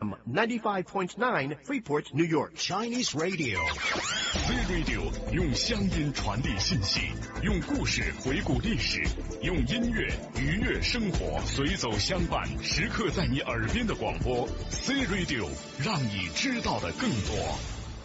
95.9 Freeport, New York. Chinese Radio. C Radio 用乡音传递信息，用故事回顾历史，用音乐愉悦生活，随走相伴，时刻在你耳边的广播。C Radio 让你知道的更多。